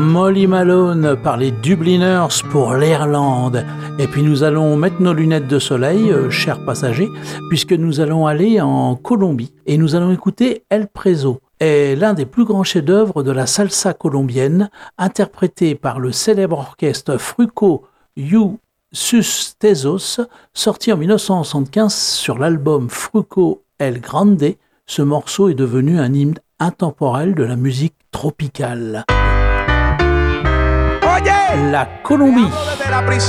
Molly Malone par les Dubliners pour l'Irlande. Et puis nous allons mettre nos lunettes de soleil, chers passagers, puisque nous allons aller en Colombie et nous allons écouter El Preso. Est l'un des plus grands chefs-d'œuvre de la salsa colombienne, interprété par le célèbre orchestre Fruco You Sus Tesos, sorti en 1975 sur l'album Fruco El Grande. Ce morceau est devenu un hymne intemporel de la musique tropicale. La Colombie.